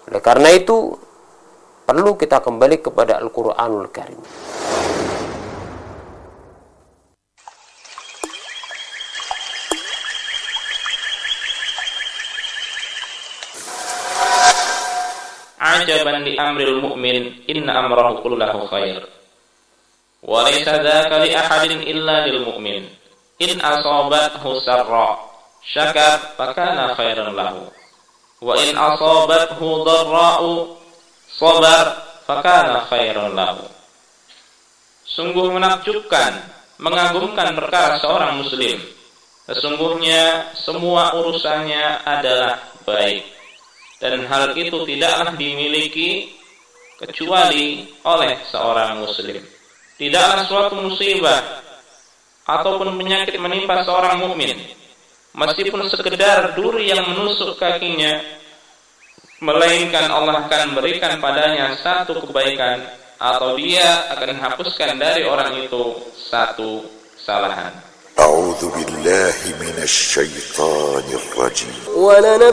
Oleh karena itu perlu kita kembali kepada Al-Qur'anul Karim. Ajaban li amril mu'min inna amrahu kullahu khair wa laysa dzaka li ahadin illa lil mu'min in asabathu sarra syakar fakana khairan lahu wa in asabathu dharra'u sabar fakana khairan lahu. Sungguh menakjubkan, mengagumkan perkara seorang muslim. Sesungguhnya semua urusannya adalah baik, dan hal itu tidaklah dimiliki kecuali oleh seorang muslim. Tidaklah suatu musibah ataupun penyakit menimpa seorang mukmin, meskipun sekedar duri yang menusuk kakinya, melainkan Allah akan berikan padanya satu kebaikan, atau dia akan hapuskan dari orang itu satu kesalahan. A'udzu billahi minasy syaithanir rajim.